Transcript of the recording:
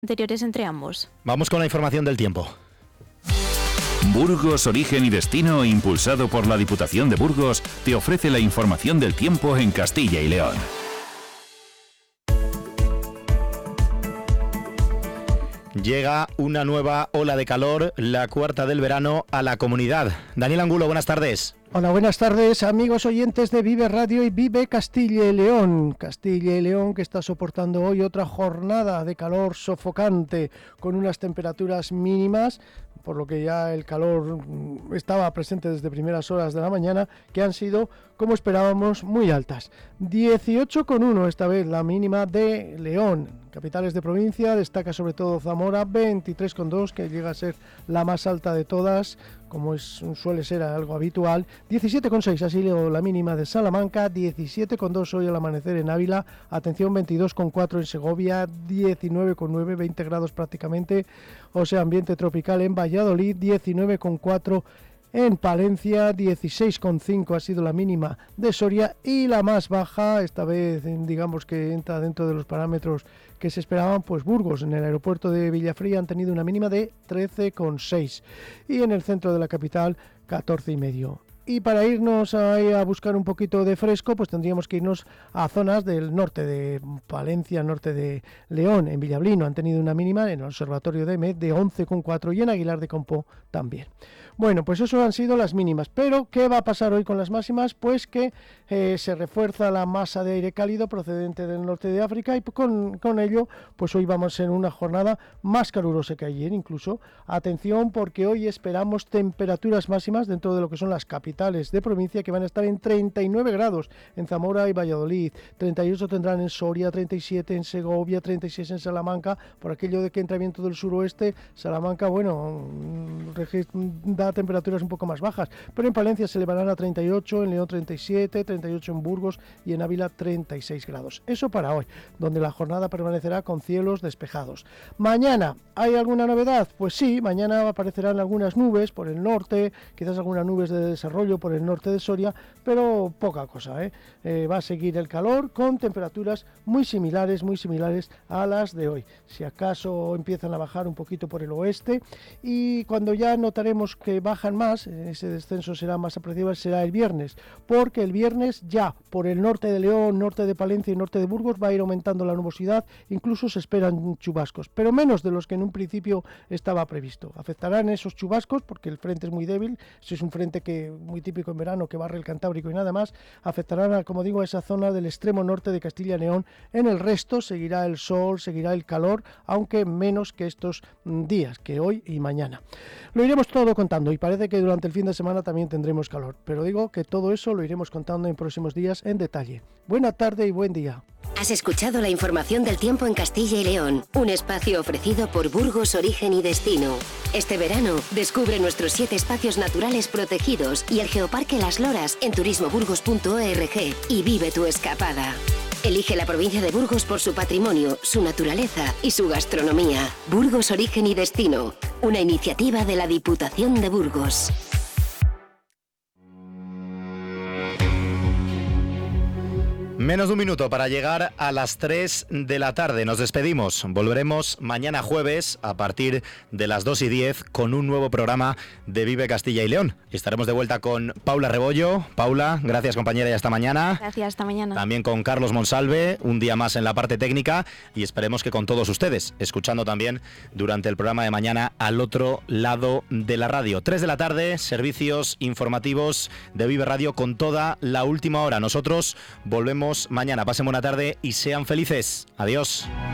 anteriores entre ambos. Vamos con la información del tiempo. Burgos, Origen y Destino, impulsado por la Diputación de Burgos, te ofrece la información del tiempo en Castilla y León. Llega una nueva ola de calor, la cuarta del verano, a la comunidad. Daniel Angulo, buenas tardes. Hola, buenas tardes, amigos oyentes de Vive Radio y Vive Castilla y León. Castilla y León que está soportando hoy otra jornada de calor sofocante con unas temperaturas mínimas, por lo que ya el calor estaba presente desde primeras horas de la mañana, que han sido, como esperábamos, muy altas. 18,1 esta vez la mínima de León. Capitales de provincia, destaca sobre todo Zamora, 23,2, que llega a ser la más alta de todas, como suele ser algo habitual. 17,6 ha sido la mínima de Salamanca, 17,2 hoy al amanecer en Ávila, atención, 22,4 en Segovia, 19,9, 20 grados prácticamente, o sea, ambiente tropical en Valladolid, 19,4 en Palencia, 16,5 ha sido la mínima de Soria y la más baja, esta vez digamos que entra dentro de los parámetros que se esperaban, pues Burgos, en el aeropuerto de Villafría han tenido una mínima de 13,6 y en el centro de la capital 14,5. Y para irnos a buscar un poquito de fresco, pues tendríamos que irnos a zonas del norte de Palencia, norte de León. En Villablino han tenido una mínima, en el Observatorio de Met, de 11,4 y en Aguilar de Campoo también. Bueno, pues eso han sido las mínimas. Pero, ¿qué va a pasar hoy con las máximas? Pues que se refuerza la masa de aire cálido procedente del norte de África y con ello, pues hoy vamos en una jornada más calurosa que ayer incluso. Atención, porque hoy esperamos temperaturas máximas dentro de lo que son las capitales de provincia que van a estar en 39 grados en Zamora y Valladolid, 38 tendrán en Soria, 37 en Segovia, 36 en Salamanca, por aquello de que entra viento del suroeste. Salamanca, bueno, da temperaturas un poco más bajas, pero en Palencia se elevarán a 38, en León 37, 38 en Burgos y en Ávila 36 grados. Eso para hoy, donde la jornada permanecerá con cielos despejados. Mañana, ¿hay alguna novedad? Pues sí, mañana aparecerán algunas nubes por el norte, quizás algunas nubes de desarrollo por el norte de Soria, pero poca cosa, va a seguir el calor con temperaturas muy similares a las de hoy. Si acaso empiezan a bajar un poquito por el oeste y cuando ya notaremos que bajan más, ese descenso será más apreciable, será el viernes, porque el viernes ya por el norte de León, norte de Palencia y norte de Burgos va a ir aumentando la nubosidad, incluso se esperan chubascos, pero menos de los que en un principio estaba previsto. Afectarán esos chubascos porque el frente es muy débil, ese es un frente que muy típico en verano que barre el Cantábrico y nada más, afectarán, como digo, a esa zona del extremo norte de Castilla y León. En el resto seguirá el sol, seguirá el calor, aunque menos que estos días, que hoy y mañana. Lo iremos todo contando y parece que durante el fin de semana también tendremos calor, pero digo que todo eso lo iremos contando en próximos días en detalle. Buena tarde y buen día. Has escuchado la información del tiempo en Castilla y León, un espacio ofrecido por Burgos, Origen y Destino. Este verano, descubre nuestros 7 espacios naturales protegidos y el Geoparque Las Loras en turismoburgos.org y vive tu escapada. Elige la provincia de Burgos por su patrimonio, su naturaleza y su gastronomía. Burgos, Origen y Destino, una iniciativa de la Diputación de Burgos. Menos de un minuto para llegar a las 3 de la tarde. Nos despedimos. Volveremos mañana jueves a partir de las 2:10 con un nuevo programa de Vive Castilla y León. Estaremos de vuelta con Paula Rebollo. Paula, gracias compañera y hasta mañana. Gracias, hasta mañana. También con Carlos Monsalve, un día más en la parte técnica y esperemos que con todos ustedes, escuchando también durante el programa de mañana al otro lado de la radio. 3 de la tarde, servicios informativos de Vive Radio con toda la última hora. Nosotros volvemos mañana. Pasen buena tarde y sean felices. Adiós.